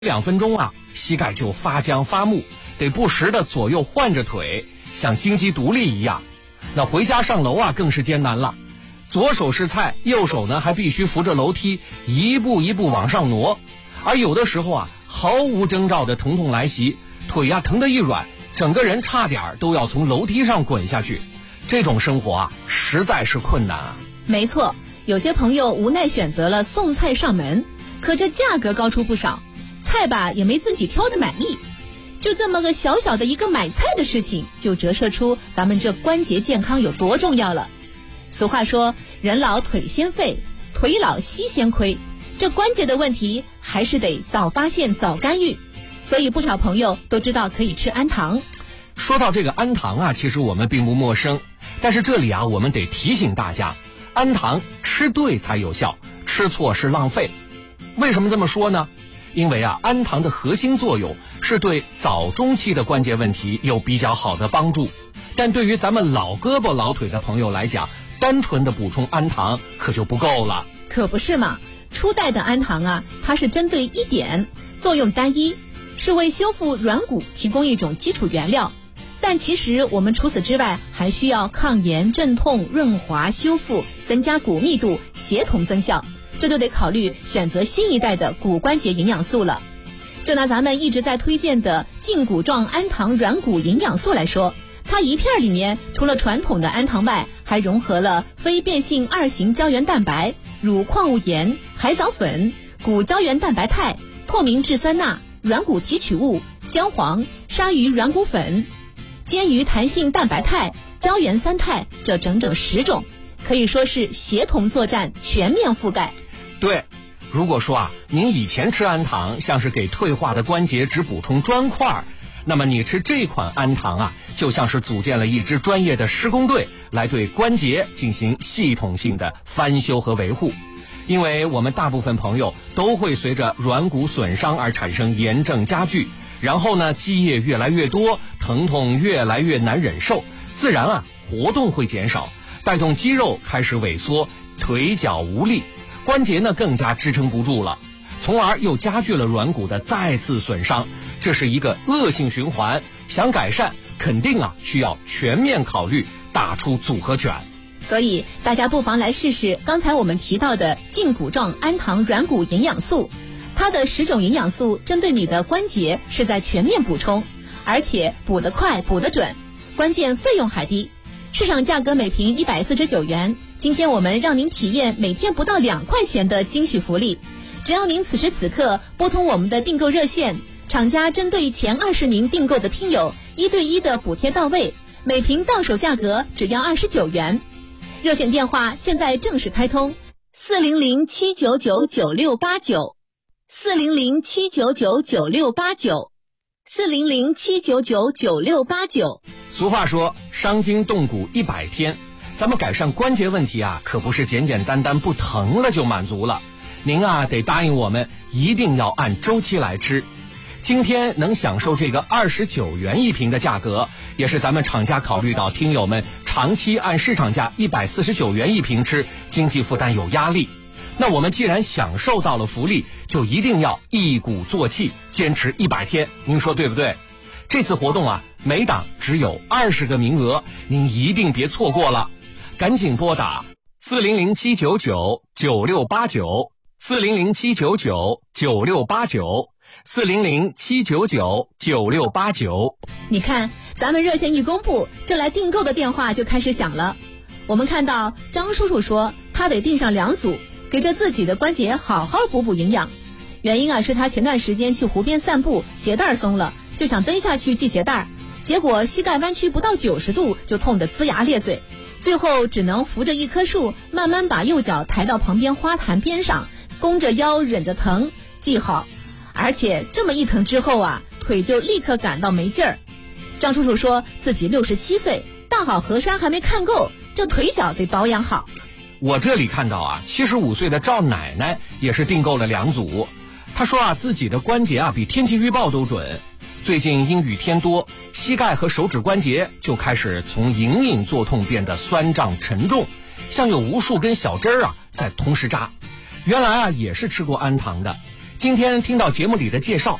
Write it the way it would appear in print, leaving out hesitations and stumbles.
2分钟啊，膝盖就发僵发木，得不时的左右换着腿，像金鸡独立一样。那回家上楼啊，更是艰难了。左手是菜，右手呢还必须扶着楼梯，一步一步往上挪。而有的时候啊，毫无征兆的疼痛来袭，腿啊疼得一软，整个人差点都要从楼梯上滚下去。这种生活啊，实在是困难啊。 没错，有些朋友无奈选择了送菜上门，可这价格高出不少，菜吧也没自己挑的满意。就这么个小小的一个买菜的事情，就折射出咱们这关节健康有多重要了。俗话说，人老腿先废，腿老膝先亏，这关节的问题还是得早发现早干预。所以不少朋友都知道可以吃氨糖。 说到这个氨糖啊，其实我们并不陌生，但是这里啊，我们得提醒大家，氨糖吃对才有效，吃错是浪费。为什么这么说呢？因为啊，氨糖的核心作用是对早中期的关节问题有比较好的帮助，但对于咱们老胳膊老腿的朋友来讲，单纯的补充氨糖可就不够了。 可不是嘛，初代的氨糖啊，它是针对一点，作用单一，是为修复软骨提供一种基础原料。但其实我们除此之外，还需要抗炎、镇痛、润滑、修复、增加骨密度，协同增效。这就得考虑选择新一代的骨关节营养素了。就拿咱们一直在推荐的胫骨状氨糖软骨营养素来说，它一片里面除了传统的氨糖外，还融合了非变性2型胶原蛋白、乳矿物盐、海藻粉、骨胶原蛋白肽、透明质酸钠、软骨提取物、姜黄、鲨鱼软骨粉、煎鱼弹性蛋白肽、胶原三肽，这整整10种，可以说是协同作战，全面覆盖。 对，如果说啊，您以前吃氨糖像是给退化的关节只补充砖块，那么你吃这款氨糖啊，就像是组建了一支专业的施工队，来对关节进行系统性的翻修和维护。因为我们大部分朋友都会随着软骨损伤而产生炎症加剧，然后呢，积液越来越多，疼痛越来越难忍受，自然啊，活动会减少，带动肌肉开始萎缩，腿脚无力，关节呢更加支撑不住了，从而又加剧了软骨的再次损伤，这是一个恶性循环。想改善，肯定啊需要全面考虑，打出组合拳。 所以大家不妨来试试刚才我们提到的胫骨状氨糖软骨营养素，它的10种营养素针对你的关节是在全面补充，而且补得快补得准，关键费用还低，市场价格每瓶149元，今天我们让您体验每天不到2块钱的惊喜福利。只要您此时此刻拨通我们的订购热线，厂家针对前20名订购的听友1对1的补贴到位，每瓶到手价格只要29元。热线电话现在正式开通，400-799-9689 400-799-9689 400-799-9689。 俗话说，伤筋动骨100天，咱们改善关节问题啊，可不是简简单单不疼了就满足了。您啊，得答应我们，一定要按周期来吃。今天能享受这个29元一瓶的价格，也是咱们厂家考虑到听友们长期按市场价149元一瓶吃，经济负担有压力。那我们既然享受到了福利，就一定要一鼓作气，坚持100天，您说对不对？这次活动啊，每档只有20个名额，您一定别错过了，赶紧拨打400-799-9689 400-799-9689 400-799-9689。 你看，咱们热线一公布，这来订购的电话就开始响了。我们看到张叔叔说，他得订上2组，给这自己的关节好好补补营养。原因啊，是他前段时间去湖边散步，鞋带松了，就想蹲下去系鞋带，结果膝盖弯曲不到90度，就痛得龇牙咧嘴，最后只能扶着一棵树，慢慢把右脚抬到旁边花坛边上，弓着腰忍着疼系好。而且这么一疼之后啊，腿就立刻感到没劲儿。张叔叔说自己67岁，大好河山还没看够，这腿脚得保养好。 我这里看到啊，75岁的赵奶奶也是订购了2组。她说啊，自己的关节啊比天气预报都准。最近因雨天多，膝盖和手指关节就开始从隐隐作痛变得酸胀沉重，像有无数根小针啊在同时扎。原来啊也是吃过氨糖的， 今天听到节目里的介绍，